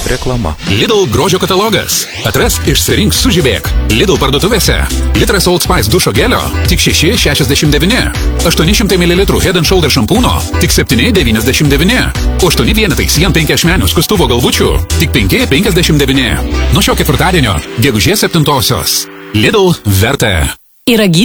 Reklama. Lidl grožio katalogas. Atrask, išsirink, sužibėk. Lidl parduotuvėse. Litras Old Spice dušo gelio tik 6,69. 800 ml Head & Shoulder šampūno tik 7,99. 8 vienetai Sien 5 ašmenių skustuvo galvučių tik 5,59. Nuo šio ketvirtadienio, gegužės 7-osios. Lidl verta. Yra